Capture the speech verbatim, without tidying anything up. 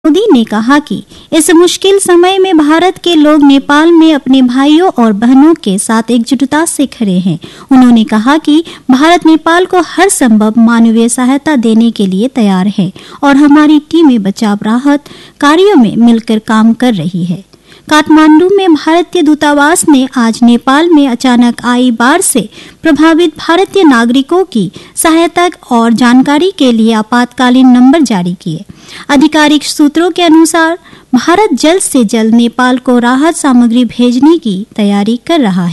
मोदी ने कहा कि इस मुश्किल समय में भारत के लोग नेपाल में अपने भाइयों और बहनों के साथ एकजुटता से खड़े हैं। उन्होंने कहा कि भारत नेपाल को हर संभव मानवीय सहायता देने के लिए तैयार है और हमारी टीमें बचाव राहत कार्यों में मिलकर काम कर रही है। काठमांडू में भारतीय दूतावास ने आज नेपाल में अचानक आई बाढ़ से प्रभावित भारतीय नागरिकों की सहायता और जानकारी के लिए आपातकालीन नंबर जारी किए। आधिकारिक सूत्रों के अनुसार भारत जल्द से जल्द नेपाल को राहत सामग्री भेजने की तैयारी कर रहा है।